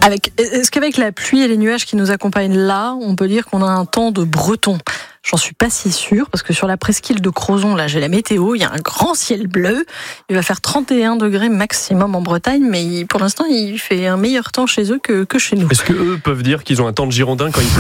Est-ce qu'avec la pluie et les nuages qui nous accompagnent là, on peut dire qu'on a un temps de breton ? J'en suis pas si sûre, parce que sur la presqu'île de Crozon, là, j'ai la météo, il y a un grand ciel bleu. Il va faire 31 degrés maximum en Bretagne, mais pour l'instant, il fait un meilleur temps chez eux que chez nous. Est-ce qu'eux peuvent dire qu'ils ont un temps de Girondin quand il pleut ?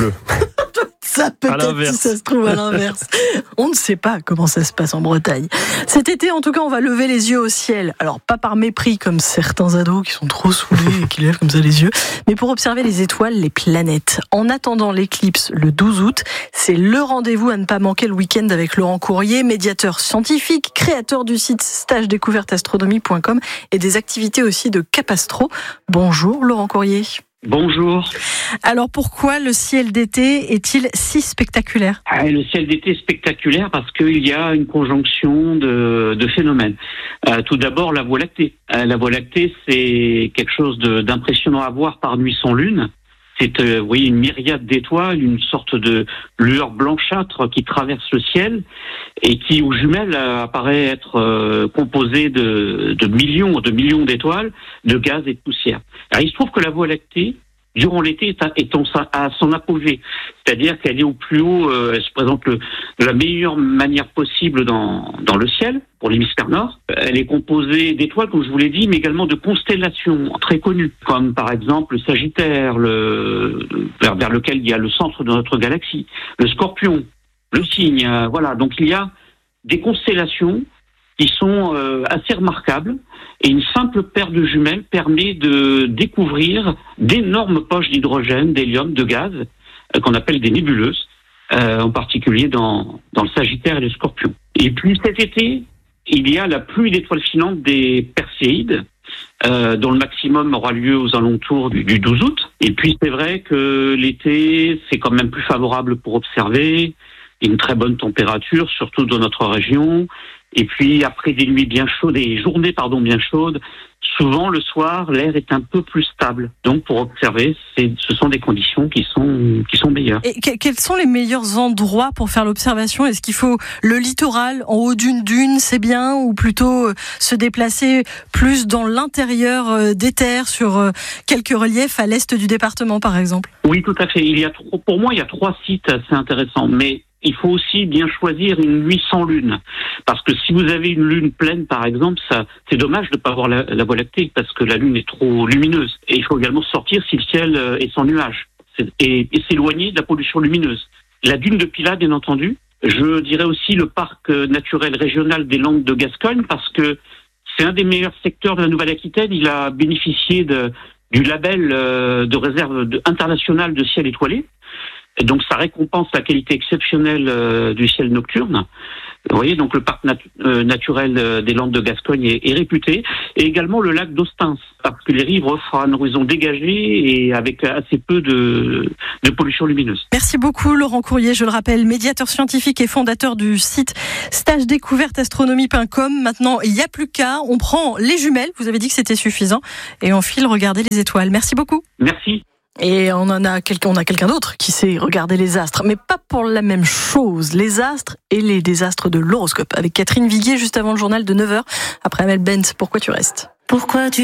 Ça peut-être, si ça se trouve à l'inverse. On ne sait pas comment ça se passe en Bretagne. Cet été, en tout cas, on va lever les yeux au ciel. Alors, pas par mépris, comme certains ados qui sont trop saoulés et qui lèvent comme ça les yeux, mais pour observer les étoiles, les planètes. En attendant l'éclipse le 12 août, c'est le rendez-vous à ne pas manquer le week-end avec Laurent Courrier, médiateur scientifique, créateur du site stagedécouverteastronomie.com et des activités aussi de Capastro. Bonjour, Laurent Courrier. Bonjour. Alors pourquoi le ciel d'été est-il si spectaculaire ? Le ciel d'été est spectaculaire parce qu'il y a une conjonction de phénomènes. Tout d'abord, la Voie lactée. La Voie lactée, c'est quelque chose d'impressionnant à voir par nuit sans lune. C'est vous voyez, une myriade d'étoiles, une sorte de lueur blanchâtre qui traverse le ciel et qui, aux jumelles, apparaît être composée de millions d'étoiles, de gaz et de poussière. Alors, il se trouve que la Voie lactée, durant l'été, est à son apogée. C'est-à-dire qu'elle est au plus haut, elle se présente de la meilleure manière possible dans le ciel, pour l'hémisphère nord. Elle est composée d'étoiles, comme je vous l'ai dit, mais également de constellations très connues, comme par exemple le Sagittaire, vers lequel il y a le centre de notre galaxie, le Scorpion, le Cygne, voilà. Donc il y a des constellations qui sont assez remarquables, et une simple paire de jumelles permet de découvrir d'énormes poches d'hydrogène, d'hélium, de gaz, qu'on appelle des nébuleuses, en particulier dans le Sagittaire et le Scorpion. Et puis cet été, il y a la pluie d'étoiles filantes des Perséides, dont le maximum aura lieu aux alentours du 12 août. Et puis c'est vrai que l'été, c'est quand même plus favorable pour observer, une très bonne température, surtout dans notre région. Et puis après des nuits bien chaudes, des journées bien chaudes, souvent le soir l'air est un peu plus stable. Donc pour observer, ce sont des conditions qui sont meilleures. Et quels sont les meilleurs endroits pour faire l'observation ? Est-ce qu'il faut le littoral en haut d'une dune, c'est bien, ou plutôt se déplacer plus dans l'intérieur des terres sur quelques reliefs à l'est du département par exemple ? Oui, tout à fait. Pour moi, il y a 3 sites assez intéressants, mais il faut aussi bien choisir une nuit sans lune. Parce que si vous avez une lune pleine, par exemple, c'est dommage de ne pas voir la Voie lactée, parce que la lune est trop lumineuse. Et il faut également sortir si le ciel est sans nuages. Et s'éloigner de la pollution lumineuse. La dune de Pilat, bien entendu. Je dirais aussi le parc naturel régional des Landes de Gascogne, parce que c'est un des meilleurs secteurs de la Nouvelle-Aquitaine. Il a bénéficié du label de réserve internationale de ciel étoilé. Et donc ça récompense la qualité exceptionnelle du ciel nocturne. Vous voyez, donc le parc naturel des Landes de Gascogne est réputé. Et également le lac d'Austins, parce que les rives offrent un horizon dégagé et avec assez peu de pollution lumineuse. Merci beaucoup Laurent Courrier, je le rappelle, médiateur scientifique et fondateur du site stagedécouverteastronomie.com. Maintenant, il n'y a plus qu'à, on prend les jumelles, vous avez dit que c'était suffisant, et on file regarder les étoiles. Merci beaucoup. Merci. Et on a quelqu'un d'autre qui sait regarder les astres, mais pas pour la même chose. Les astres et les désastres de l'horoscope. Avec Catherine Viguier, juste avant le journal de 9h. Après Amel Bent, pourquoi tu restes ? Pourquoi tu